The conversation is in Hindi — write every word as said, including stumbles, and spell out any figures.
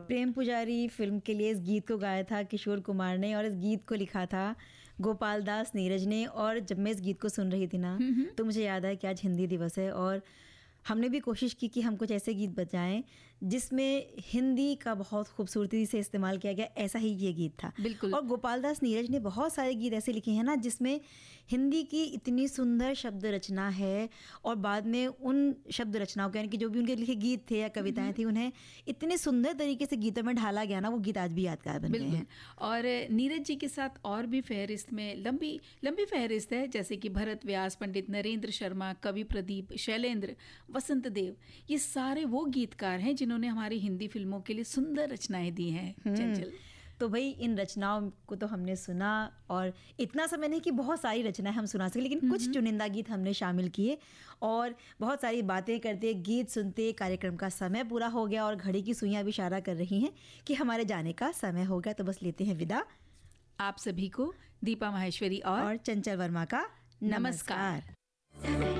प्रेम पुजारी फिल्म के लिए इस गीत को गाया था किशोर कुमार ने, और इस गीत को लिखा था गोपाल दास नीरज ने। और जब मैं इस गीत को सुन रही थी ना, तो मुझे याद आया कि आज हिंदी दिवस है, और हमने भी कोशिश की कि हम कुछ ऐसे गीत बजाएं जिसमें हिंदी का बहुत खूबसूरती से इस्तेमाल किया गया। ऐसा ही ये गीत था बिल्कुल। और गोपाल दास नीरज ने बहुत सारे गीत ऐसे लिखे हैं ना जिसमें हिंदी की इतनी सुंदर शब्द रचना है, और बाद में उन शब्द रचनाओं के यानी कि जो भी उनके लिखे गीत थे या कविताएं थी, उन्हें इतने सुंदर तरीके से गीतों में ढाला गया ना, वो गीत आज भी यादगार बन गए हैं। और नीरज जी के साथ और भी फहरिस्त में लंबी लंबी फहरिस्त है, जैसे कि भरत व्यास, पंडित नरेंद्र शर्मा, कवि प्रदीप, शैलेंद्र, वसंत देव। ये सारे वो गीतकार हैं जिन्होंने हमारी हिंदी फिल्मों के लिए सुंदर रचनाएं दी हैं। चंचल, तो भाई इन रचनाओं को तो हमने सुना, और इतना समय नहीं कि बहुत सारी रचनाएं हम सुना सके, लेकिन कुछ चुनिंदा गीत हमने शामिल किए और बहुत सारी बातें करते, गीत सुनते कार्यक्रम का समय पूरा हो गया, और घड़ी की सुइयां भी इशारा कर रही हैं कि हमारे जाने का समय हो गया। तो बस लेते हैं विदा आप सभी को दीपा माहेश्वरी और, और चंचल वर्मा का नमस्कार।